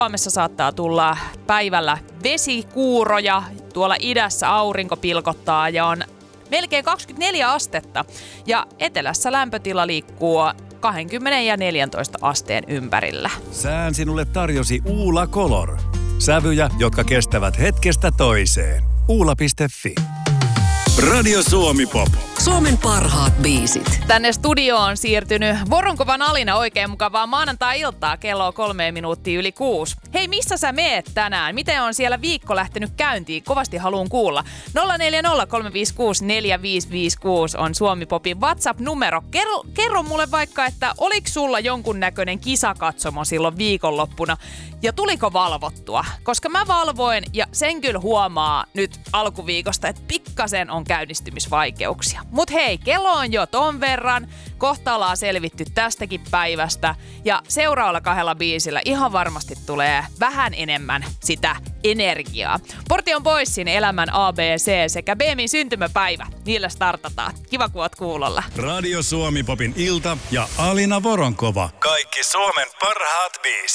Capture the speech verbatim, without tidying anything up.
Suomessa saattaa tulla päivällä vesikuuroja, tuolla idässä aurinko pilkottaa ja on melkein kaksikymmentäneljä astetta ja etelässä lämpötila liikkuu kaksikymmentä ja neljäntoista asteen ympärillä. Sään sinulle tarjosi Uula Color. Sävyjä, jotka kestävät hetkestä toiseen. Uula piste fi. Radio Suomi Pop. Suomen parhaat biisit. Tänne studioon on siirtynyt Voronkovan Alina, oikein mukavaa maanantai-iltaa, kello kolme minuuttia yli kuusi. Hei, missä sä meet tänään? Miten on siellä viikko lähtenyt käyntiin? Kovasti haluun kuulla. nolla neljä nolla kolme viisi kuusi neljä viisi viisi kuusi on Suomi Popin WhatsApp-numero. Kerro, kerro mulle vaikka, että oliko sulla jonkunnäköinen kisakatsomo silloin viikonloppuna ja tuliko valvottua? Koska mä valvoin ja sen kyllä huomaa nyt alkuviikosta, että pikkasen on käynnistymisvaikeuksia. Mut hei, kello on jo ton verran. Kohta ollaan selvitty tästäkin päivästä. Ja seuraavalla kahdella biisillä ihan varmasti tulee vähän enemmän sitä energiaa. Portion Boysin Elämän A B C sekä Beemin syntymäpäivä. Niillä startataan. Kiva, kun oot kuulolla. Radio Suomi Popin ilta ja Alina Voronkova. Kaikki Suomen parhaat biisit.